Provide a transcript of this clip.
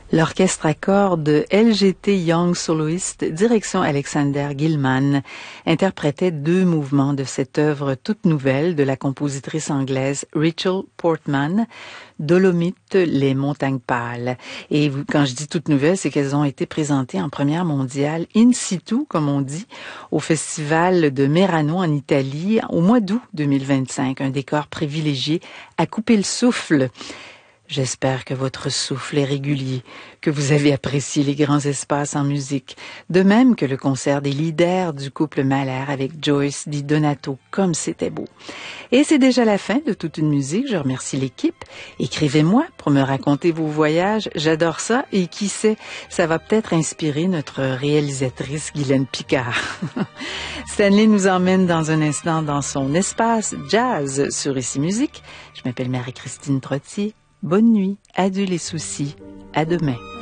L'orchestre à cordes LGT Young Soloist, direction Alexander Gilman, interprétait deux mouvements de cette œuvre toute nouvelle de la compositrice anglaise Rachel Portman, Dolomites, les montagnes pâles. Et quand je dis toute nouvelle, c'est qu'elles ont été présentées en première mondiale in situ, comme on dit, au festival de Merano en Italie au mois d'août 2025. Un décor privilégié à couper le souffle. J'espère que votre souffle est régulier, que vous avez apprécié les grands espaces en musique, de même que le concert des leaders du couple Mahler avec Joyce Di Donato, comme c'était beau. Et c'est déjà la fin de toute une musique, je remercie l'équipe. Écrivez-moi pour me raconter vos voyages, j'adore ça, et qui sait, ça va peut-être inspirer notre réalisatrice Guylaine Picard. Stanley nous emmène dans un instant dans son espace jazz sur Ici Musique. Je m'appelle Marie-Christine Trottier. Bonne nuit, adieu les soucis, à demain.